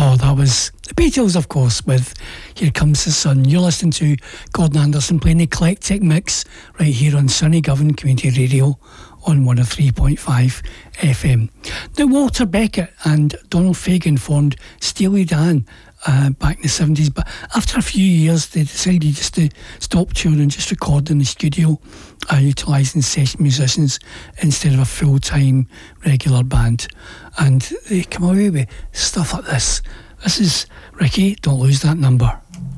Oh, that was the Beatles, of course, with Here Comes the Sun. You're listening to Gordon Anderson playing the eclectic mix right here on Sunny Govan Community Radio on 103.5 FM. Now, Walter Beckett and Donald Fagen formed Steely Dan back in the 70s, but after a few years they decided just to stop touring and just record in the studio, utilising session musicians instead of a full-time regular band, and they come away with stuff like this. This is Ricky, Don't Lose That Number.